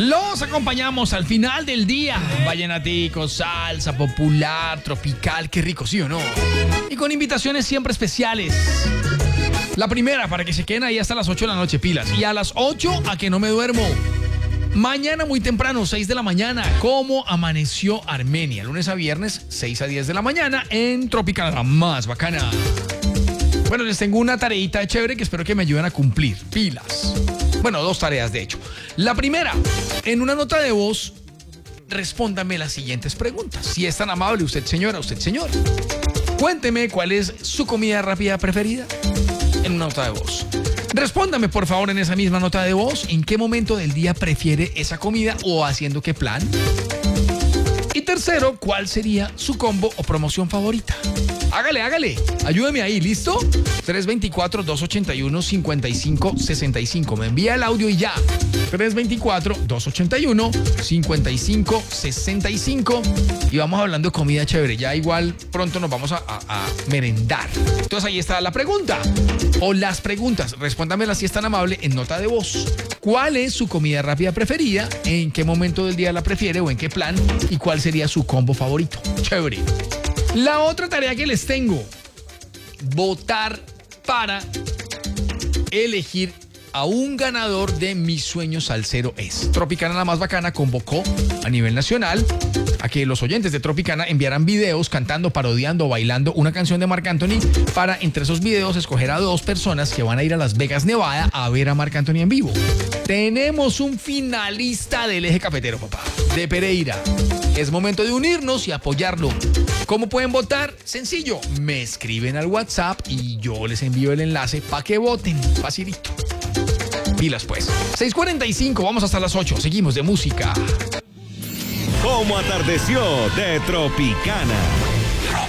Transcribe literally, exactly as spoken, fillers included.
Los acompañamos al final del día. Vallenatico, salsa, popular, tropical. Qué rico, ¿sí o no? Y con invitaciones siempre especiales. La primera, para que se queden ahí hasta las ocho de la noche, pilas. Y a las ocho, a que no me duermo. Mañana muy temprano, seis de la mañana, ¿cómo amaneció Armenia? Lunes a viernes, seis a diez de la mañana, en Tropical, la más bacana. Bueno, les tengo una tareita chévere que espero que me ayuden a cumplir. Pilas. Bueno, dos tareas, de hecho. La primera, en una nota de voz, respóndame las siguientes preguntas. Si es tan amable, usted señora, usted señor. Cuénteme cuál es su comida rápida preferida en una nota de voz. Respóndame, por favor, en esa misma nota de voz, ¿en qué momento del día prefiere esa comida o haciendo qué plan? Y tercero, ¿cuál sería su combo o promoción favorita? Hágale, hágale. Ayúdeme ahí, ¿listo? tres dos cuatro, dos ocho uno, cinco cinco seis cinco. Me envía el audio y ya. tres dos cuatro, dos ocho uno, cinco cinco seis cinco. Y vamos hablando de comida chévere. Ya igual pronto nos vamos a, a, a merendar. Entonces ahí está la pregunta. O las preguntas. Respóndamelas si es tan amable en nota de voz. ¿Cuál es su comida rápida preferida? ¿En qué momento del día la prefiere o en qué plan? ¿Y cuál sería su combo favorito? Chévere. La otra tarea que les tengo, votar para elegir a un ganador de Mi Sueño Salsero es. Tropicana, la más bacana, convocó a nivel nacional a que los oyentes de Tropicana enviaran videos cantando, parodiando o bailando una canción de Marc Anthony para, entre esos videos, escoger a dos personas que van a ir a Las Vegas, Nevada, a ver a Marc Anthony en vivo. Tenemos un finalista del eje cafetero, papá, de Pereira. Es momento de unirnos y apoyarlo. ¿Cómo pueden votar? Sencillo, me escriben al WhatsApp y yo les envío el enlace para que voten. Facilito. Pilas pues. seis cuarenta y cinco, vamos hasta las ocho. Seguimos de música. ¿Cómo atardeció de Tropicana?